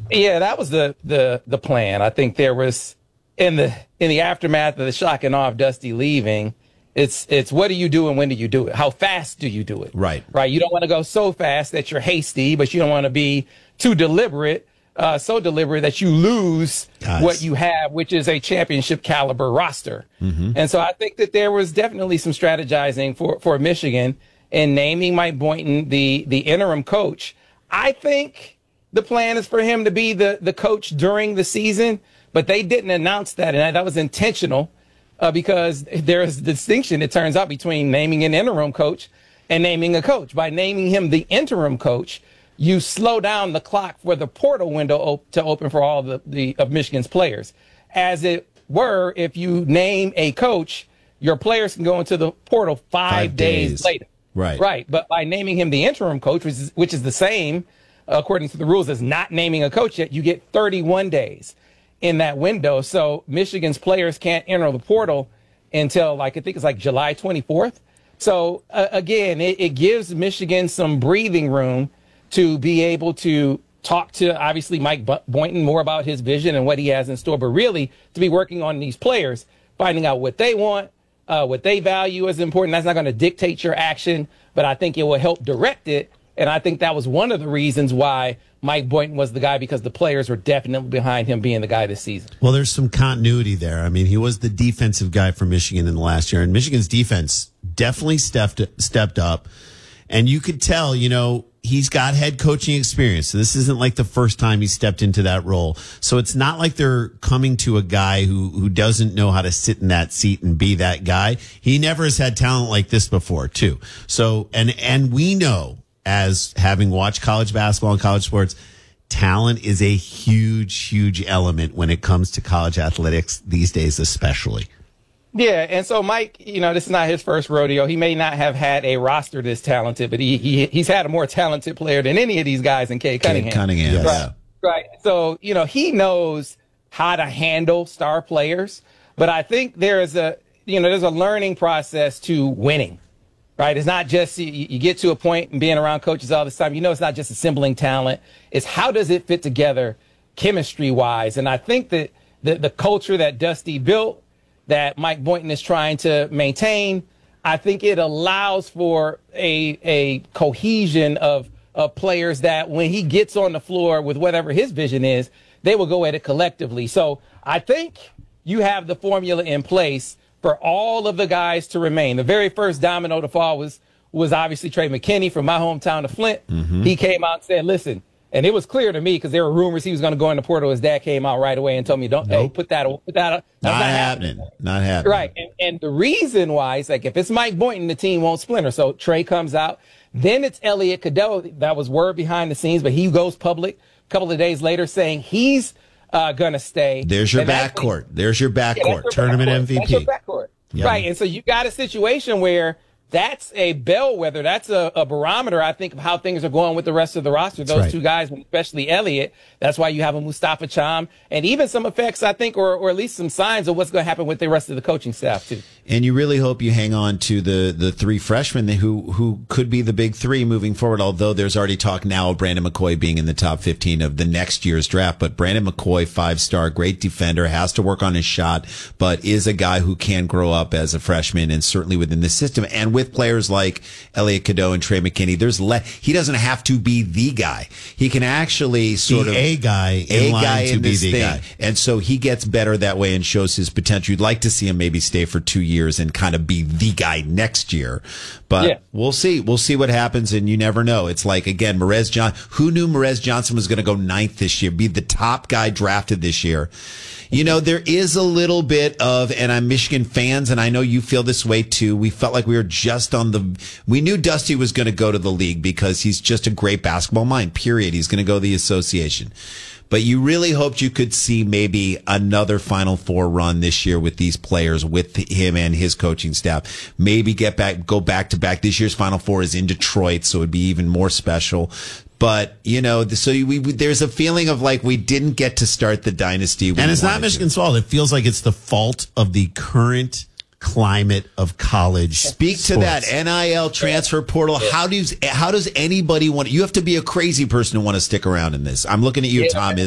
Yeah, that was the plan. I think there was in the aftermath of the shocking off Dusty leaving. It's what do you do and when do you do it? How fast do you do it? Right. Right. You don't want to go so fast that you're hasty, but you don't want to be too deliberate, so deliberate that you lose what you have, which is a championship caliber roster. Mm-hmm. And so I think that there was definitely some strategizing for Michigan in naming Mike Boynton the interim coach. I think the plan is for him to be the coach during the season, but they didn't announce that, and that was intentional. Because there is a distinction, it turns out, between naming an interim coach and naming a coach. By naming him the interim coach, you slow down the clock for the portal window to open for all of Michigan's players. As it were, if you name a coach, your players can go into the portal five days later. Right. Right. But by naming him the interim coach, which is the same, according to the rules, as not naming a coach yet, you get 31 days in that window. So Michigan's players can't enter the portal until I think it's July 24th. So again, it gives Michigan some breathing room to be able to talk to obviously Mike Boynton more about his vision and what he has in store, but really to be working on these players, finding out what they want, what they value as important. That's not going to dictate your action, but I think it will help direct it. And I think that was one of the reasons why Mike Boynton was the guy, because the players were definitely behind him being the guy this season. Well, there's some continuity there. I mean, he was the defensive guy for Michigan in the last year, and Michigan's defense definitely stepped up. And you could tell, he's got head coaching experience. So this isn't like the first time he stepped into that role. So it's not like they're coming to a guy who doesn't know how to sit in that seat and be that guy. He never has had talent like this before, too. So, and we know, as having watched college basketball and college sports, talent is a huge, huge element when it comes to college athletics these days, especially. Yeah, and so Mike, this is not his first rodeo. He may not have had a roster this talented, but he's had a more talented player than any of these guys in Cade Cunningham. Yes. Right. Right. So, he knows how to handle star players, but I think there's a learning process to winning. Right. It's not just you get to a point and being around coaches all this time. It's not just assembling talent. It's how does it fit together chemistry wise. And I think that the culture that Dusty built, that Mike Boynton is trying to maintain, I think it allows for a cohesion of players that when he gets on the floor with whatever his vision is, they will go at it collectively. So I think you have the formula in place for all of the guys to remain. The very first domino to fall was obviously Trey McKinney from my hometown of Flint. Mm-hmm. He came out and said, listen, and it was clear to me because there were rumors he was going to go in the portal. His dad came out right away and told me, put that up. Not happening. Not happening. Right. And the reason why is if it's Mike Boynton, the team won't splinter. So Trey comes out. Then it's Elliot Cadeau. That was word behind the scenes, but he goes public a couple of days later saying he's going to stay. There's your backcourt. There's your backcourt. Tournament MVP. That's your backcourt. Yep. Right. And so you got a situation where that's a bellwether. That's a barometer, I think, of how things are going with the rest of the roster. Those two guys, especially Elliott. That's why you have a Mustafa Cham and even some effects, I think, or at least some signs of what's going to happen with the rest of the coaching staff, too. And you really hope you hang on to the three freshmen who could be the big three moving forward, although there's already talk now of Brandon McCoy being in the top 15 of the next year's draft. But Brandon McCoy, 5-star, great defender, has to work on his shot, but is a guy who can grow up as a freshman and certainly within the system. And with players like Elliot Cadeau and Trey McKinney, he doesn't have to be the guy. He can actually sort of a guy in this thing. Guy. And so he gets better that way and shows his potential. You'd like to see him maybe stay for 2 years and kind of be the guy next year. But we'll see. We'll see what happens, and you never know. It's like, again, who knew Merez Johnson was going to go 9th this year, be the top guy drafted this year? There is a little bit of, and I'm Michigan fans, and I know you feel this way too. We felt like we were just we knew Dusty was going to go to the league because he's just a great basketball mind, period. He's going to go to the association. But you really hoped you could see maybe another Final Four run this year with these players, with him and his coaching staff. Maybe go back to back. This year's Final Four is in Detroit, so it'd be even more special. But, there's a feeling of like we didn't get to start the dynasty. And it's not Michigan's fault. It feels like it's the fault of the current climate of college. Speak to that NIL transfer portal. How does anybody want? You have to be a crazy person to want to stick around in this. I'm looking at you, Tom.